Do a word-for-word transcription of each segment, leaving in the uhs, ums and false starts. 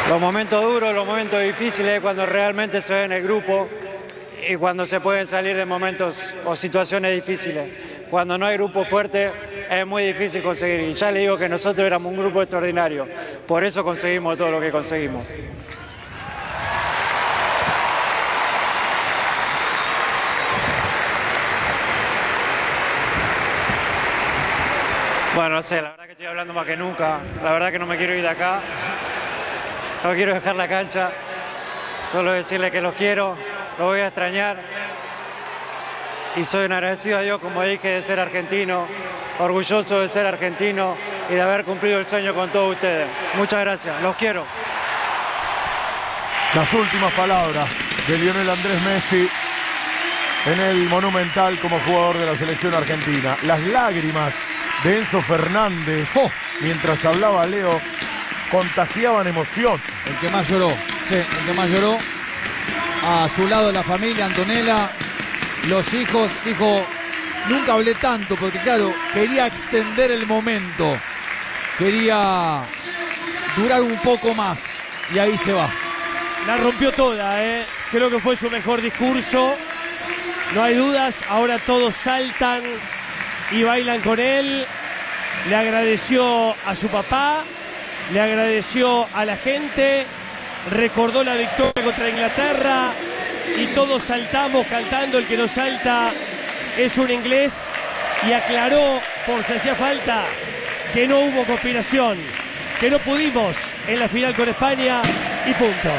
Los momentos duros, los momentos difíciles, cuando realmente se ve en el grupo y cuando se pueden salir de momentos o situaciones difíciles. Cuando no hay grupo fuerte es muy difícil conseguir. Y ya le digo que nosotros éramos un grupo extraordinario. Por eso conseguimos todo lo que conseguimos. Bueno, no sé, la verdad que estoy hablando más que nunca. La verdad que no me quiero ir de acá. No quiero dejar la cancha. Solo decirle que los quiero, los voy a extrañar. Y soy un agradecido a Dios, como dije, de ser argentino, orgulloso de ser argentino y de haber cumplido el sueño con todos ustedes. Muchas gracias, los quiero. Las últimas palabras de Lionel Andrés Messi en el Monumental como jugador de la selección argentina. Las lágrimas de Enzo Fernández, oh, mientras hablaba Leo, contagiaban emoción. El que más lloró, sí, el que más lloró. A su lado la familia, Antonella, los hijos. Dijo, nunca hablé tanto, porque claro, quería extender el momento. Quería durar un poco más. Y ahí se va. La rompió toda, ¿eh? Creo que fue su mejor discurso. No hay dudas, ahora todos saltan y bailan con él. Le agradeció a su papá, le agradeció a la gente, recordó la victoria contra Inglaterra y todos saltamos cantando. El que no salta es un inglés, y aclaró, por si hacía falta, que no hubo conspiración, que no pudimos en la final con España y punto.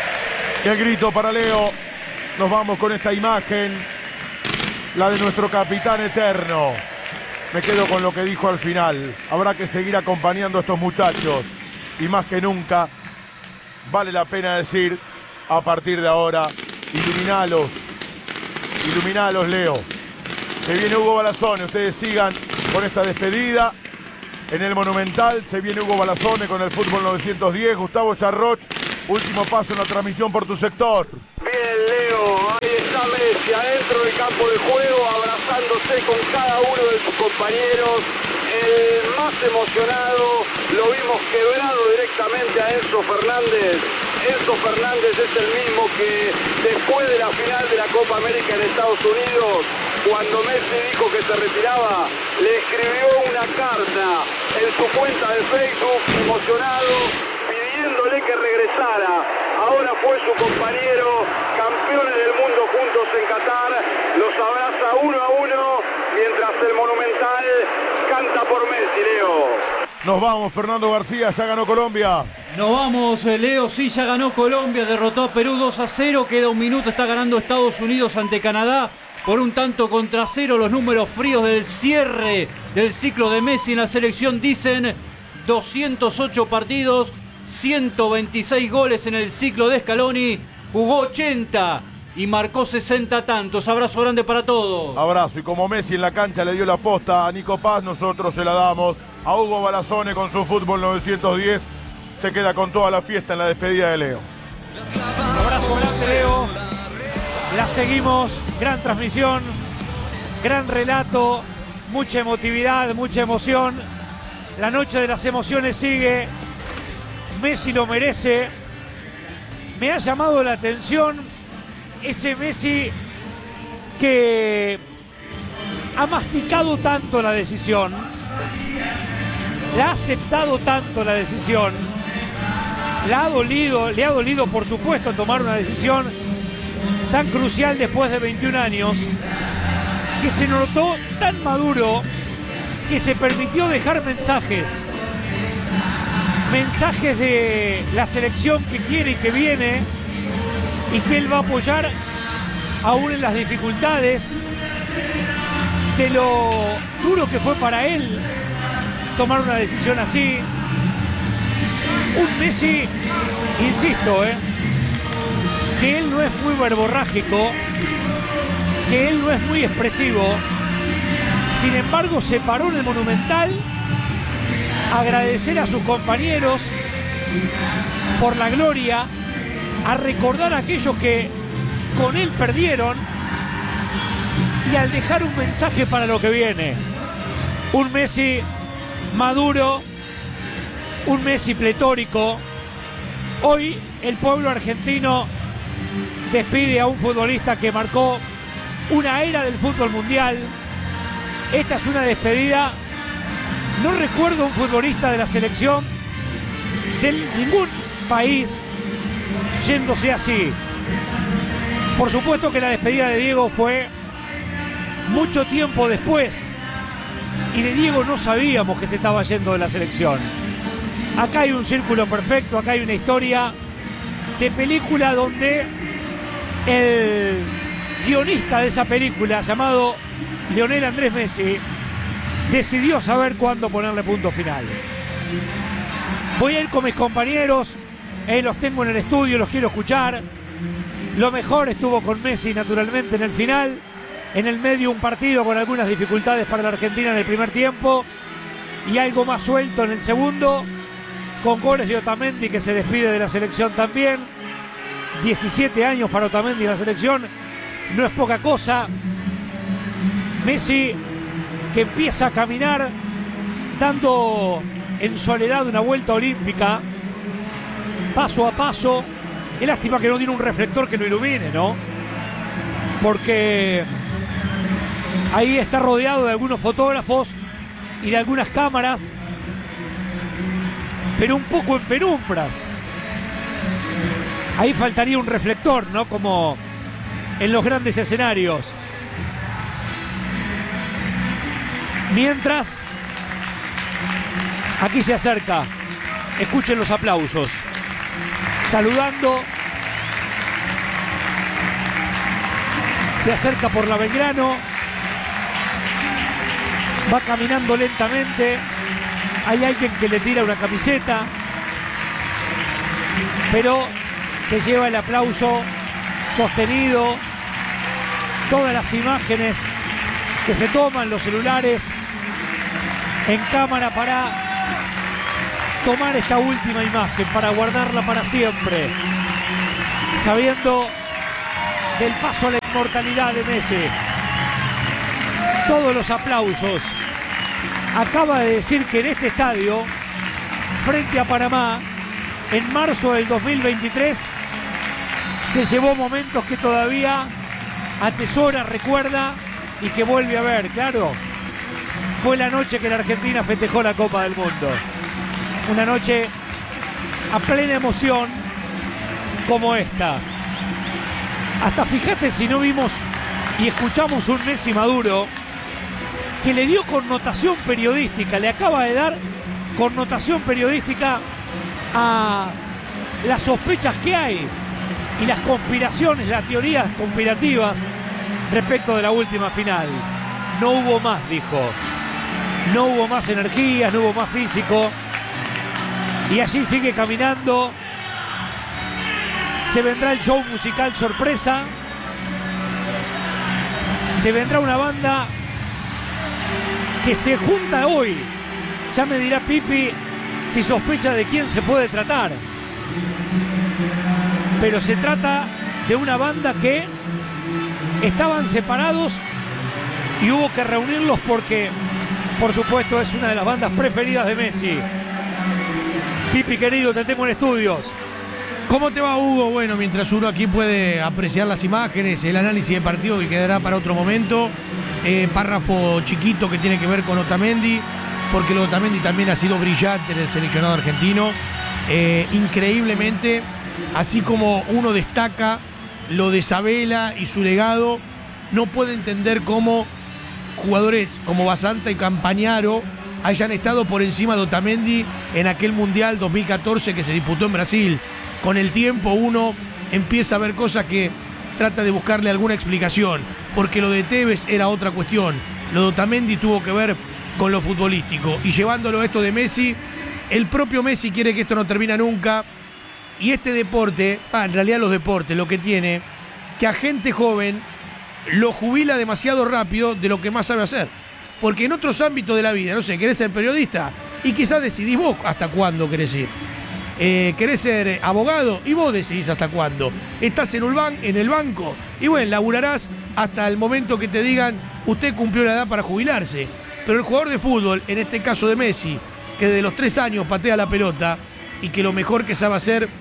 Y el grito para Leo. Nos vamos con esta imagen, la de nuestro capitán eterno. Me quedo con lo que dijo al final. Habrá que seguir acompañando a estos muchachos. Y más que nunca, vale la pena decir, a partir de ahora, iluminalos. Iluminalos, Leo. Se viene Hugo Balazone. Ustedes sigan con esta despedida. En el Monumental se viene Hugo Balazone con el Fútbol novecientos diez. Gustavo Charroch, último paso en la transmisión por tu sector. Bien, Leo, ahí está Messi adentro del campo de juego, abrazándose con cada uno de sus compañeros. El más emocionado, lo vimos quebrado directamente a Enzo Fernández. Enzo Fernández es el mismo que después de la final de la Copa América en Estados Unidos, cuando Messi dijo que se retiraba, le escribió una carta en su cuenta de Facebook, emocionado, pidiéndole que regresara. Ahora fue su compañero, campeones del mundo juntos en Qatar, los abraza uno a uno, mientras el Monumental canta por Messi, Leo. Nos vamos, Fernando García, ya ganó Colombia. Nos vamos, Leo, sí, ya ganó Colombia, derrotó a Perú dos a cero, queda un minuto, está ganando Estados Unidos ante Canadá por un tanto contra cero. Los números fríos del cierre del ciclo de Messi en la selección dicen doscientos ocho partidos, ciento veintiséis goles en el ciclo de Scaloni, jugó ochenta y marcó sesenta tantos. Abrazo grande para todos. Abrazo, y como Messi en la cancha le dio la posta a Nico Paz, nosotros se la damos a Hugo Balazone con su Fútbol novecientos diez. Se queda con toda la fiesta en la despedida de Leo. Abrazo grande, Leo. La seguimos, gran transmisión, gran relato, mucha emotividad, mucha emoción. La noche de las emociones sigue. Messi lo merece. Me ha llamado la atención ese Messi que ha masticado tanto la decisión, la ha aceptado tanto la decisión, la ha dolido, le ha dolido por supuesto tomar una decisión tan crucial después de veintiún años, que se notó tan maduro que se permitió dejar mensajes. Mensajes de la selección que quiere y que viene, y que él va a apoyar aún en las dificultades, de lo duro que fue para él tomar una decisión así. Un Messi, insisto, ¿eh? que él no es muy verborrágico, que él no es muy expresivo. Sin embargo, se paró en el Monumental a agradecer a sus compañeros por la gloria, a recordar a aquellos que con él perdieron, y al dejar un mensaje para lo que viene. Un Messi maduro, un Messi pletórico, Hoy el pueblo argentino despide a un futbolista que marcó una era del fútbol mundial. Esta es una despedida. No recuerdo un futbolista de la selección de ningún país yéndose así. Por supuesto que la despedida de Diego fue mucho tiempo después y de Diego no sabíamos que se estaba yendo de la selección. Acá hay un círculo perfecto, acá hay una historia de película donde el guionista de esa película, llamado Lionel Andrés Messi, decidió saber cuándo ponerle punto final. Voy a ir con mis compañeros, eh, los tengo en el estudio, los quiero escuchar. Lo mejor estuvo con Messi, naturalmente, en el final. En el medio, un partido con algunas dificultades para la Argentina en el primer tiempo y algo más suelto en el segundo, con goles de Otamendi, que se despide de la selección también. diecisiete años para Otamendi en la selección, no es poca cosa. Messi, que empieza a caminar dando en soledad una vuelta olímpica, paso a paso. Qué lástima que no tiene un reflector que lo ilumine, ¿no? Porque ahí está rodeado de algunos fotógrafos y de algunas cámaras, pero un poco en penumbras. Ahí faltaría un reflector, ¿no? Como en los grandes escenarios. Mientras, aquí se acerca. Escuchen los aplausos. Saludando. Se acerca por la Belgrano. Va caminando lentamente. Hay alguien que le tira una camiseta. Pero se lleva el aplauso sostenido. Todas las imágenes que se toman los celulares en cámara para tomar esta última imagen, para guardarla para siempre, sabiendo del paso a la inmortalidad de Messi. Todos los aplausos. Acaba de decir que en este estadio, frente a Panamá, en marzo del dos mil veintitrés, se llevó momentos que todavía atesora, recuerda y que vuelve a ver. Claro, fue la noche que la Argentina festejó la Copa del Mundo. Una noche a plena emoción como esta. Hasta fíjate si no vimos y escuchamos un Messi maduro que le dio connotación periodística, le acaba de dar connotación periodística a las sospechas que hay y las conspiraciones, las teorías conspirativas respecto de la última final. No hubo más, dijo. No hubo más energías, no hubo más físico. Y allí sigue caminando. Se vendrá el show musical sorpresa. Se vendrá una banda que se junta hoy. Ya me dirá Pipi si sospecha de quién se puede tratar. Pero se trata de una banda que estaban separados y hubo que reunirlos porque, por supuesto, es una de las bandas preferidas de Messi. Pipi, querido, te tengo en estudios. ¿Cómo te va, Hugo? Bueno, mientras uno aquí puede apreciar las imágenes, el análisis de partido que quedará para otro momento, eh, párrafo chiquito que tiene que ver con Otamendi, porque lo de Otamendi también ha sido brillante en el seleccionado argentino. Eh, increíblemente, así como uno destaca lo de Sabela y su legado, no puede entender cómo jugadores como Basanta y Campagnaro hayan estado por encima de Otamendi en aquel Mundial dos mil catorce que se disputó en Brasil. Con el tiempo uno empieza a ver cosas que trata de buscarle alguna explicación, porque lo de Tevez era otra cuestión, lo de Otamendi tuvo que ver con lo futbolístico. Y llevándolo a esto de Messi, el propio Messi quiere que esto no termine nunca. Y este deporte, ah, en realidad los deportes, lo que tiene, que a gente joven lo jubila demasiado rápido de lo que más sabe hacer. Porque en otros ámbitos de la vida, no sé, querés ser periodista y quizás decidís vos hasta cuándo querés ir. Eh, querés ser abogado y vos decidís hasta cuándo. Estás en, un ban en el banco y bueno, laburarás hasta el momento que te digan usted cumplió la edad para jubilarse. Pero el jugador de fútbol, en este caso de Messi, que desde los tres años patea la pelota y que lo mejor que sabe hacer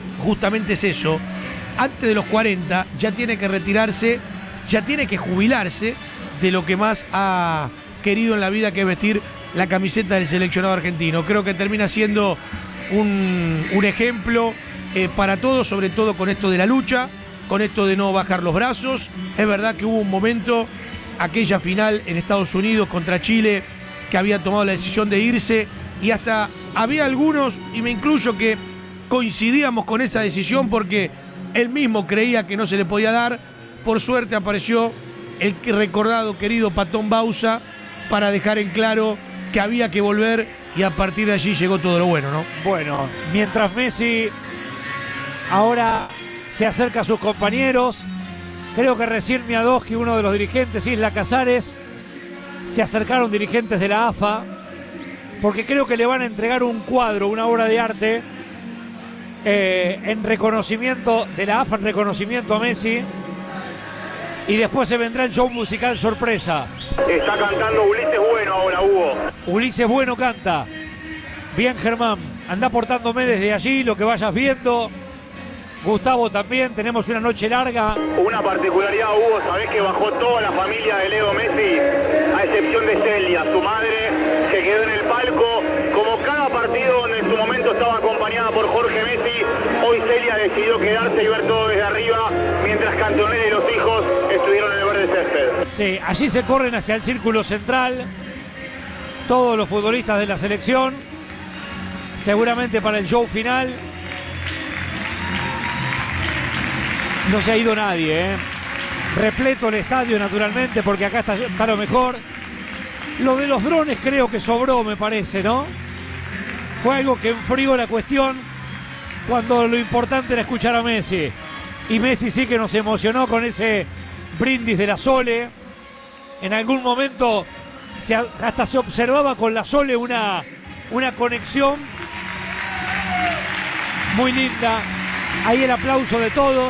justamente es eso. Antes de los cuarenta ya tiene que retirarse, ya tiene que jubilarse de lo que más ha querido en la vida, que es vestir la camiseta del seleccionado argentino. Creo que termina siendo un, un ejemplo eh, para todos, sobre todo con esto de la lucha, con esto de no bajar los brazos. Es verdad que hubo un momento, aquella final en Estados Unidos contra Chile, que había tomado la decisión de irse, y hasta había algunos, y me incluyo, que coincidíamos con esa decisión porque él mismo creía que no se le podía dar. Por suerte apareció el recordado querido Patón Bausa para dejar en claro que había que volver, y a partir de allí llegó todo lo bueno, ¿no? Bueno, mientras Messi ahora se acerca a sus compañeros, creo que recién Miadoski, uno de los dirigentes, Isla Casares, se acercaron dirigentes de la A F A, porque creo que le van a entregar un cuadro, una obra de arte, eh, en reconocimiento de la A F A, en reconocimiento a Messi, y después se vendrá el show musical sorpresa. Está cantando Ulises Bueno ahora, Hugo. Ulises Bueno canta. Bien, Germán, anda portándome desde allí, lo que vayas viendo. Gustavo también, tenemos una noche larga. Una particularidad, Hugo, sabés que bajó toda la familia de Leo Messi, a excepción de Celia, su madre, se quedó en el palco. Como cada partido donde en su momento estaba acompañada por Jorge Messi, hoy Celia decidió quedarse y ver todo desde arriba, mientras Cantonera y los hijos estuvieron en el verde césped. Sí, allí se corren hacia el círculo central todos los futbolistas de la selección, seguramente para el show final. No se ha ido nadie, ¿eh? Repleto el estadio, naturalmente, porque acá está, está lo mejor. Lo de los drones creo que sobró, me parece, ¿no? Fue algo que enfrió la cuestión cuando lo importante era escuchar a Messi. Y Messi sí que nos emocionó con ese brindis de la Sole. En algún momento se, hasta se observaba con la Sole una, una conexión muy linda. Ahí el aplauso de todos.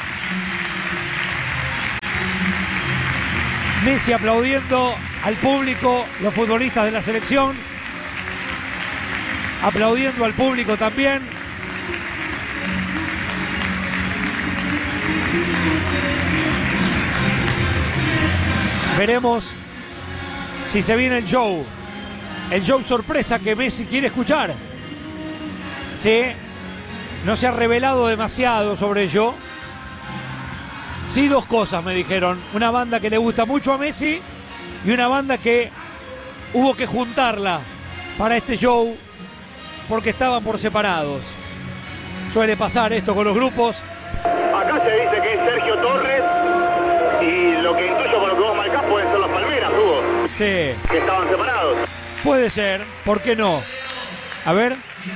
Messi aplaudiendo al público, los futbolistas de la selección aplaudiendo al público también. Veremos si se viene el show, el show sorpresa que Messi quiere escuchar. Sí, no se ha revelado demasiado sobre ello. Sí, dos cosas me dijeron. Una banda que le gusta mucho a Messi y una banda que hubo que juntarla para este show porque estaban por separados. Suele pasar esto con los grupos. Acá se dice que es Sergio Torres, y lo que intuyo por lo que vos marcás pueden ser las Palmeras, Hugo. Sí. Que estaban separados. Puede ser, ¿por qué no? A ver.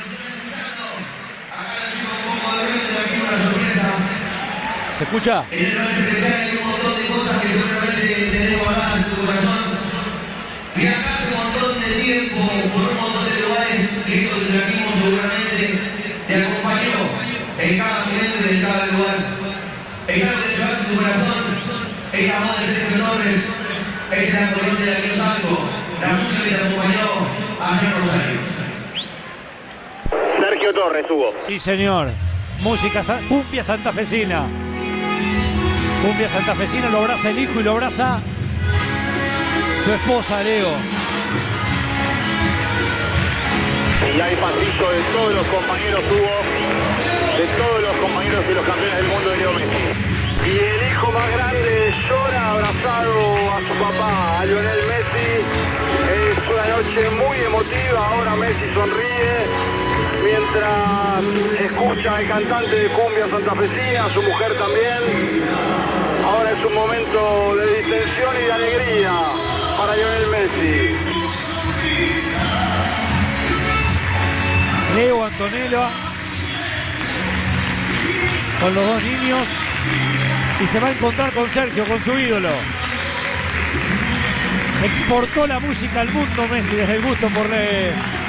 ¿Se escucha? En esta noche especial hay un montón de cosas que seguramente tenemos guardadas en tu corazón. Viajaste un montón de tiempo por un montón de lugares que esto te trajimos seguramente. Te acompañó en cada momento y en cada lugar. Es algo que llevaste en tu corazón. Es la voz de Sergio Torres. Es el acordeón de Darío Sanco. La música que te acompañó hace Rosario. Sergio Torres, Hugo. Sí, señor. Música, cumbia santafesina. Cumbia santafesina, lo abraza el hijo y lo abraza su esposa, Leo. Y hay pasillo de todos los compañeros, Hugo, de todos los compañeros y los campeones del mundo de Leo Messi. Y el hijo más grande llora abrazado a su papá, a Lionel Messi. Es una noche muy emotiva, ahora Messi sonríe mientras escucha al cantante de cumbia santafesina, a su mujer también. Ahora es un momento de distensión y de alegría para Lionel Messi. Leo Antonella con los dos niños y se va a encontrar con Sergio, con su ídolo. Exportó la música al mundo Messi desde el gusto por le...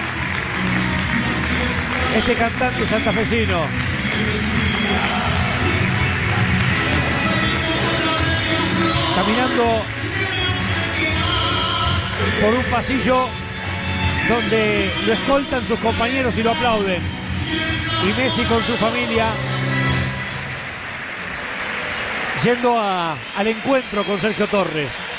este cantante santafesino. Caminando por un pasillo donde lo escoltan sus compañeros y lo aplauden. y Messi con su familia yendo a, al encuentro con Sergio Torres.